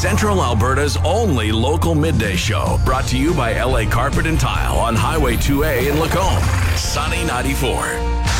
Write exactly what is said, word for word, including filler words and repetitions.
Central Alberta's only local midday show. Brought to you by L A Carpet and Tile on Highway two A in Lacombe. Sunny ninety-four.